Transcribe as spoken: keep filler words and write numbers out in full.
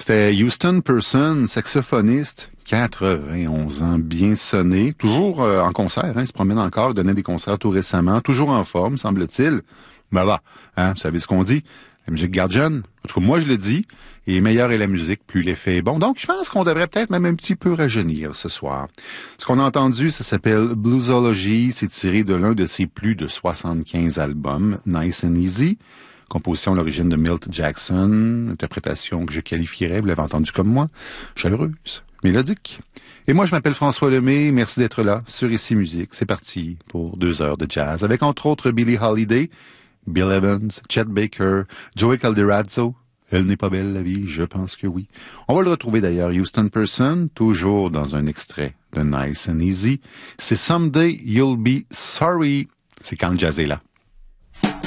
C'était Houston Person, saxophoniste, quatre-vingt-onze ans, bien sonné, toujours euh, en concert, hein, il se promène encore, il donnait des concerts tout récemment, toujours en forme, semble-t-il. Ben va, hein, vous savez ce qu'on dit, la musique garde jeune. En tout cas, moi je le dis, et meilleure est la musique, plus l'effet est bon. Donc, je pense qu'on devrait peut-être même un petit peu rajeunir ce soir. Ce qu'on a entendu, ça s'appelle Bluesology, c'est tiré de l'un de ses plus de soixante-quinze albums, Nice and Easy. Composition à l'origine de Milt Jackson, interprétation que je qualifierais, vous l'avez entendu comme moi, chaleureuse, mélodique. Et moi, je m'appelle François Lemay, merci d'être là sur Ici Musique. C'est parti pour deux heures de jazz, avec entre autres Billie Holiday, Bill Evans, Chet Baker, Joey Calderazzo. Elle n'est pas belle la vie, je pense que oui. On va le retrouver d'ailleurs, Houston Person, toujours dans un extrait de Nice and Easy. C'est Someday You'll Be Sorry. C'est quand le jazz est là.